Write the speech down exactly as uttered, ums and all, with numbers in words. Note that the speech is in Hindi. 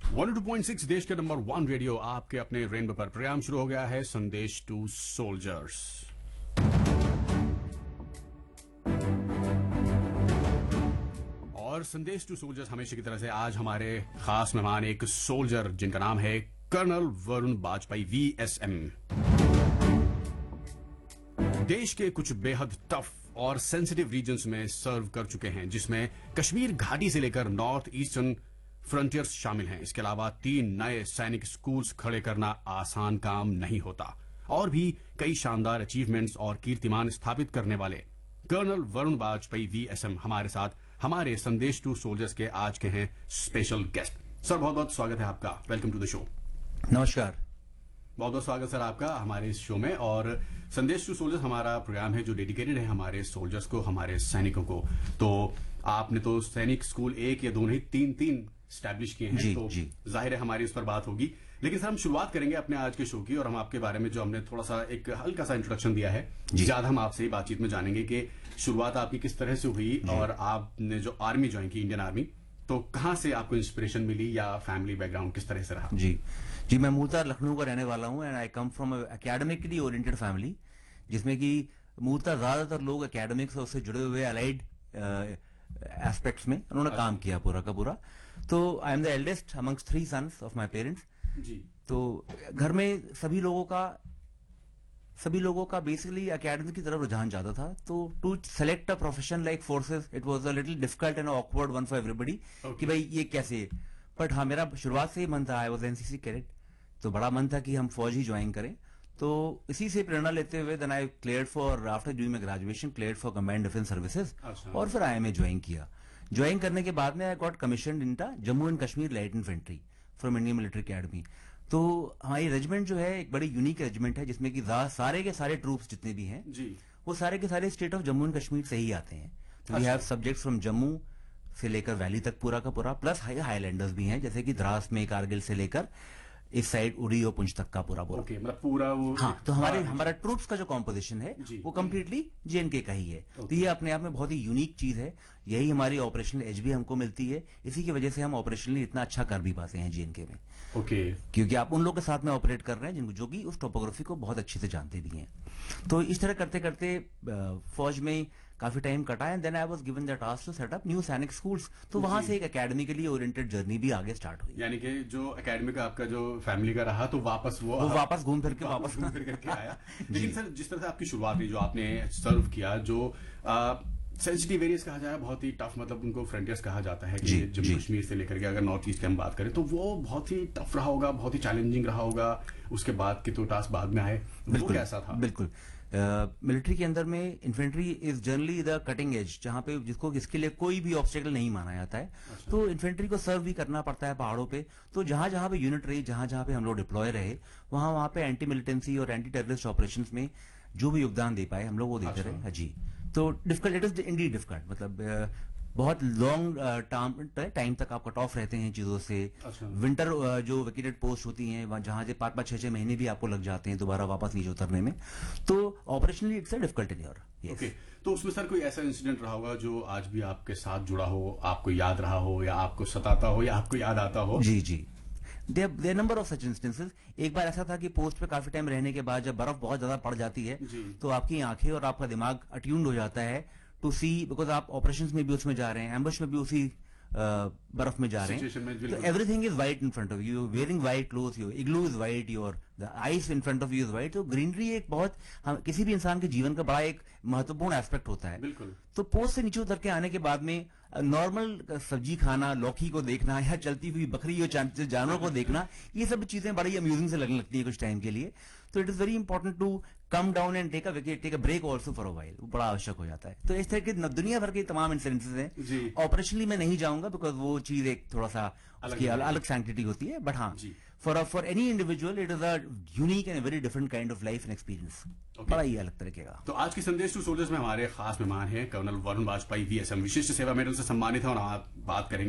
वन टू पॉइंट सिक्स देश के नंबर वन रेडियो आपके अपने रेनबो पर प्रोग्राम शुरू हो गया है संदेश टू सोल्जर्स। और संदेश टू सोल्जर्स हमेशा की तरह से आज हमारे खास मेहमान एक सोल्जर जिनका नाम है colonel Varun Vajpayee V S M. देश के कुछ बेहद टफ और सेंसिटिव रीजन्स में सर्व कर चुके हैं, जिसमें कश्मीर घाटी से लेकर नॉर्थ ईस्टर्न फ्रंटियर्स शामिल हैं। इसके अलावा तीन नए सैनिक स्कूल्स खड़े करना आसान काम नहीं होता और भी कई शानदार अचीवमेंट्स और कीर्तिमान स्थापित करने वाले colonel Varun Vajpayee V S M हमारे साथ हमारे संदेश टू सोल्जर्स के आज के हैं स्पेशल गेस्ट। सर बहुत बहुत स्वागत है आपका, वेलकम टू द शो। नमस्कार, बहुत बहुत स्वागत सर आपका हमारे इस शो में। और संदेश टू सोल्जर्स हमारा प्रोग्राम है जो डेडिकेटेड है हमारे सोल्जर्स को, हमारे सैनिकों को। तो आपने तो सैनिक स्कूल एक या दो नहीं तीन तीन स्टैब्लिश किए हैं, जी, तो जी। जाहिर है हमारी उस पर बात होगी। लेकिन सर हम शुरुआत करेंगे अपने आज के शो की, और हम आपके बारे में जो हमने थोड़ा सा एक हल्का सा इंट्रोडक्शन दिया है, ज्यादा हम आपसे ही बातचीत में जानेंगे कि शुरुआत आपकी किस तरह से हुई और आपने जो आर्मी ज्वाइन की, इंडियन आर्मी, तो कहां से आपको इंस्पिरेशन मिली या फैमिली बैकग्राउंड किस तरह से रहा? जी जी मैं मूलतः लखनऊ का रहने वाला हूं and I come from academically oriented family, जिसमें कि मूलतः ज्यादातर लोग एकेडमिक्स और उससे जुड़े हुए अलाइड एस्पेक्ट्स में उन्होंने काम किया पूरा का पूरा। तो I am the eldest amongst three sons of my parents. जी। तो घर में सभी लोगों का सभी लोगों का बेसिकली एकेडमिक की तरफ रुझान ज्यादा था। तो to select a profession like forces it was a little difficult and awkward one for everybody कि भाई ये कैसे। बट हाँ, मेरा शुरुआत से ही मन था, आई वाज एनसीसी कैडेट, तो बड़ा मन था कि हम फौज ही ज्वाइन करें। तो इसी से प्रेरणा लेते हुए then I cleared for after doing my graduation cleared for command defence services, और फिर आईएमए ज्वाइन किया। ज्वाइन करने के बाद में I got commission in Jammu and Kashmir light infantry from Indian military academy. तो हमारी रेजिमेंट जो है एक बड़ी यूनिक रेजिमेंट है, जिसमें कि सारे के सारे ट्रूप्स जितने भी हैं जी, वो सारे के सारे state of Jammu and Kashmir से ही आते हैं। तो we have subjects from Jammu से लेकर वैली तक पूरा का पूरा, प्लस हाई हाईलैंडर्स भी हैं, जैसे कि द्रास में कारगिल से लेकर इस साइड उड़ी और पुंछ तक का पूरा पूरा। ओके, मतलब पूरा वो। हाँ, तो हमारे हमारा ट्रूप्स का जो कॉम्पोजिशन है वो कम्प्लीटली जेएनके का ही है। तो ये अपने आप में बहुत ही यूनिक चीज है, यही हमारी ऑपरेशनल एज भी हमको मिलती है, इसी की वजह से हम ऑपरेशनली इतना अच्छा कर भी पाते हैं जेएनके में। ओके, क्योंकि आप उन लोगों के साथ में ऑपरेट कर रहे हैं जिनको जो कि उस टोपोग्राफी को बहुत अच्छे से जानते भी हैं। तो इस तरह करते करते फौज में काफी टाइम कटा and then I was given the task to set up new सैनिक स्कूल्स। तो वहां से एक एकेडमिकली ओरिएंटेड जर्नी भी आगे स्टार्ट हुई। यानी कि जो एकेडमी का आपका जो फैमिली का रहा, तो वापस वो वो वापस घूम फिर के वापस घूम फिर करके आया। लेकिन सर जिस तरह से आपकी शुरुआत हुई, जो आपने सर्व किया, जो सेंसिटिव एरियाज कहा जाए, बहुत ही टफ, मतलब उनको फ्रंटियर्स कहा जाता है कि जम्मू कश्मीर से लेकर के अगर नॉर्थ ईस्ट की हम बात करें तो वो बहुत ही टफ रहा होगा, बहुत ही चैलेंजिंग रहा होगा। उसके बाद के तो टास्क बाद में आए, वो कैसा था? बिल्कुल, मिलिट्री uh, के अंदर में infantry is generally the cutting edge, जहां पे जिसको इसके लिए कोई भी ऑब्स्टेकल नहीं माना जाता है। अच्छा। तो इन्फेंट्री को सर्व भी करना पड़ता है पहाड़ों पे। तो जहां जहां पे यूनिट रही, जहां जहां पे हम लोग डिप्लॉय रहे, वहां वहां पे एंटी मिलिटेंसी और एंटी टेररिस्ट ऑपरेशंस में जो भी योगदान दे पाए हम लोग वो देते रहे। जी, तो difficult, it is Indeed difficult, मतलब बहुत लॉन्ग टाइम तक आप कट ऑफ रहते हैं चीजों से। अच्छा। विंटर जो वेकेटेड पोस्ट होती हैं जहां से पांच पांच छह छह महीने भी आपको लग जाते हैं दोबारा वापस नीचे उतरने में। तो operationally it's a difficult in your. Okay, तो उसमें सर कोई ऐसा इंसिडेंट रहा होगा जो आज भी आपके साथ जुड़ा हो, आपको याद रहा हो, या आपको सताता हो, या आपको याद आता हो? जी जी their number of such instances. एक बार ऐसा था कि पोस्ट पे काफी टाइम रहने के बाद जब बर्फ बहुत ज्यादा पड़ जाती है तो आपकी आंखें और आपका दिमाग अट्यून्ड हो जाता है टू सी, बिकॉज आप ऑपरेशंस में भी उसमें जा रहे हैं, एम्बुश में भी उसी बर्फ में जा रहे हैं। तो everything is white in front of you, wearing white cloth, your igloo is white, your the ice in front of you is white. तो ग्रीनरी एक बहुत हम, किसी भी इंसान के जीवन का बड़ा एक महत्वपूर्ण एस्पेक्ट होता है। बिल्कुल। तो पोस्ट से नीचे उतर के आने के बाद में नॉर्मल सब्जी खाना, लौकी को देखना, या चलती हुई बकरी और जानवरों को देखना, ये सब चीजें बड़ी अम्यूजिंग से लगने लगती है कुछ टाइम के लिए। तो it is very important to come down and take a take a break also for a while, वो बड़ा आवश्यक हो जाता है। तो इस तरह की दुनिया भर के तमाम इंसिडेंसेस हैं। ऑपरेशनली मैं नहीं जाऊंगा बिकॉज वो चीज एक थोड़ा सा अलग, अलग सैंक्टिटी होती है। बट हाँ, for for any individual it is a unique and very different kind of life and experience, बड़ा ही अलग तरीके का। तो आज की संदेश टू सोल्जर्स में हमारे खास मेहमान हैं colonel Varun Vajpayee V S M, विशिष्ट सेवा मेडल से सम्मानित है, और आप बात करेंगे